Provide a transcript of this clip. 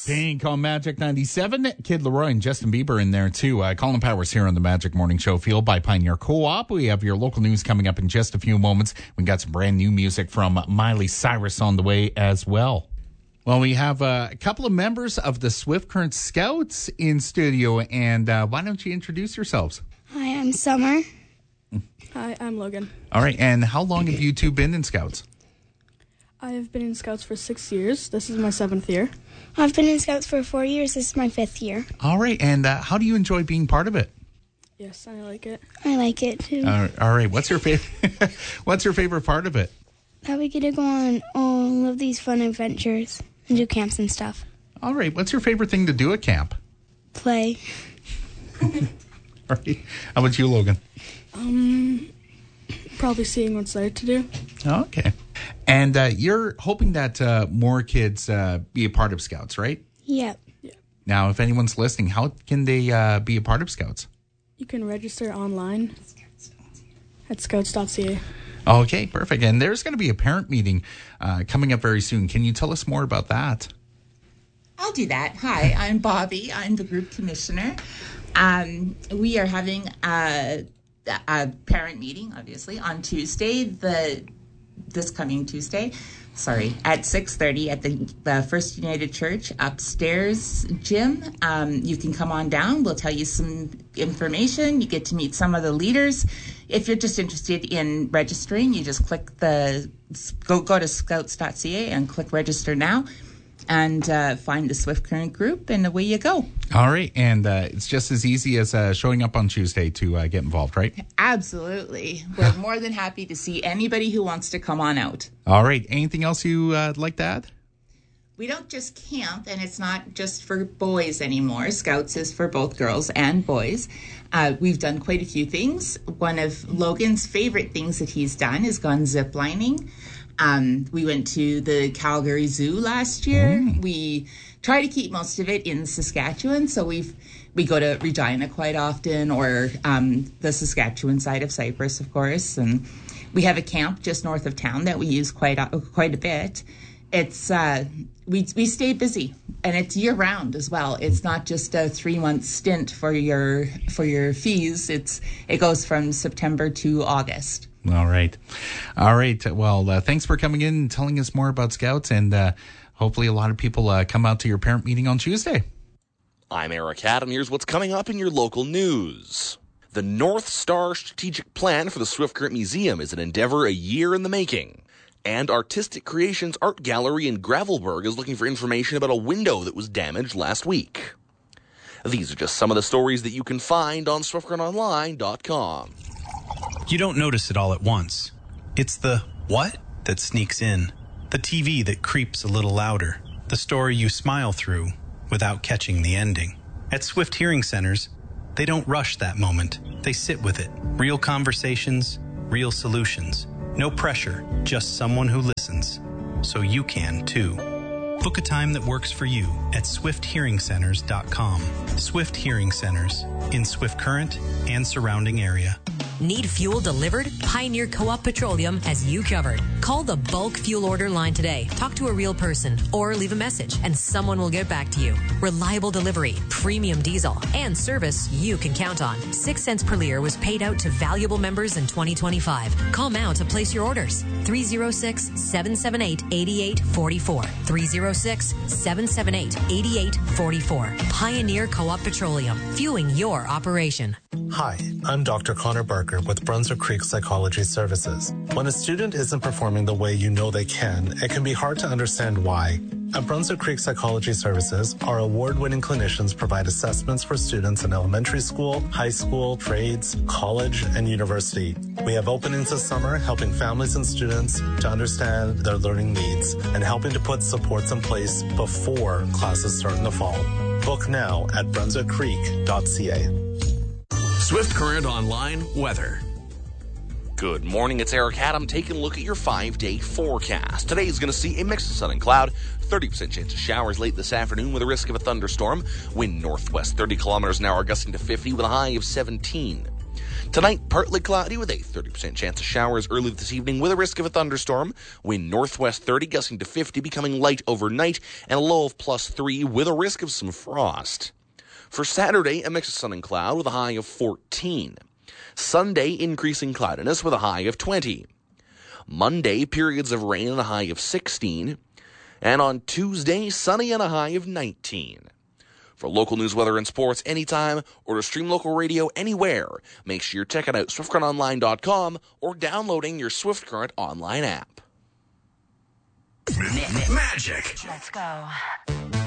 Pink on Magic 97. Kid Leroy and Justin Bieber in there, too. Colin Powers here on the Magic Morning Show, fueled by Pioneer Co-op. We have your local news coming up in just a few moments. We got some brand new music from Miley Cyrus on the way as well. Well, we have a couple of members of the Swift Current Scouts in studio, and why don't you introduce yourselves? Hi, I'm Summer. Hi, I'm Logan. All right, and how long have you two been in Scouts? I have been in Scouts for 6 years. This is my 7th year. I've been in Scouts for 4 years. This is my 5th year. All right, and how do you enjoy being part of it? Yes, I like it. I like it, too. All right, what's your favorite? What's your favorite part of it? That we get to go on all of these fun adventures and do camps and stuff. All right, what's your favorite thing to do at camp? Play. All right, how about you, Logan? Probably seeing what's there to do. Okay. And you're hoping that more kids be a part of Scouts, right? Yep. Now, if anyone's listening, how can they be a part of Scouts? You can register online at scouts.ca. Okay, perfect. And there's going to be a parent meeting coming up very soon. Can you tell us more about that? I'll do that. Hi, I'm Bobby. I'm the group commissioner. We are having a parent meeting, obviously, on Tuesday, this coming Tuesday, at 6:30 at the First United Church upstairs gym. You can come on down. We'll tell you some information. You get to meet some of the leaders. If you're just interested in registering, you just click go to scouts.ca and click register now, and find the Swift Current group, and away you go. All right, and it's just as easy as showing up on Tuesday to get involved, right? Absolutely. We're more than happy to see anybody who wants to come on out. All right, anything else you'd like to add? We don't just camp, and it's not just for boys anymore. Scouts is for both girls and boys. We've done quite a few things. One of Logan's favorite things that he's done is gone ziplining. We went to the Calgary Zoo last year. We try to keep most of it in Saskatchewan, so we go to Regina quite often, or the Saskatchewan side of Cyprus, of course. And we have a camp just north of town that we use quite a bit. It's we stay busy, and it's year round as well. It's not just a 3-month stint for your fees. It goes from September to August. All right. Well, thanks for coming in and telling us more about Scouts, and hopefully a lot of people come out to your parent meeting on Tuesday. I'm Eric Adam. Here's what's coming up in your local news. The North Star Strategic Plan for the Swift Current Museum is an endeavor a year in the making. And Artistic Creations Art Gallery in Gravelburg is looking for information about a window that was damaged last week. These are just some of the stories that you can find on SwiftCurrentOnline.com. You don't notice it all at once. It's the what that sneaks in, the TV that creeps a little louder, the story you smile through without catching the ending. At Swift Hearing Centers, they don't rush that moment. They sit with it. Real conversations, real solutions. No pressure, just someone who listens. So you can, too. Book a time that works for you at swifthearingcenters.com. Swift Hearing Centers in Swift Current and surrounding area. Need fuel delivered? Pioneer Co-op Petroleum has you covered. Call the bulk fuel order line today. Talk to a real person or leave a message and someone will get back to you. Reliable delivery, premium diesel, and service you can count on. 6 cents per liter was paid out to valuable members in 2025. Call now to place your orders. 306-778-8844. 306-778-8844. Pioneer Co-op Petroleum. Fueling your operation. Hi, I'm Dr. Connor Barker with Brunswick Creek Psychology Services. When a student isn't performing the way you know they can, it can be hard to understand why. At Brunswick Creek Psychology Services, our award-winning clinicians provide assessments for students in elementary school, high school, trades, college, and university. We have openings this summer helping families and students to understand their learning needs and helping to put supports in place before classes start in the fall. Book now at brunswickcreek.ca. Swift Current Online weather. Good morning, it's Eric Adam taking a look at your 5-day forecast. Today is going to see a mix of sun and cloud, 30% chance of showers late this afternoon with a risk of a thunderstorm. Wind northwest 30 kilometers an hour gusting to 50 with a high of 17. Tonight, partly cloudy with a 30% chance of showers early this evening with a risk of a thunderstorm. Wind northwest 30, gusting to 50, becoming light overnight, and a low of +3 with a risk of some frost. For Saturday, a mix of sun and cloud with a high of 14. Sunday, increasing cloudiness with a high of 20. Monday, periods of rain and a high of 16. And on Tuesday, sunny and a high of 19. For local news, weather, and sports anytime, or to stream local radio anywhere, make sure you're checking out SwiftCurrentOnline.com or downloading your Swift Current online app. Magic. Let's go.